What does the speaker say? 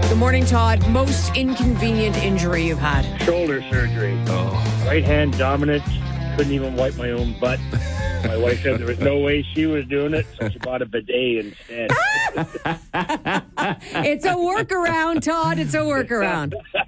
Good morning, Todd. Most inconvenient injury you've had? Shoulder surgery. Right hand dominant. Couldn't even wipe my own butt. My wife said there was no way she was doing it, so she bought a bidet instead. It's a workaround, Todd. It's a workaround.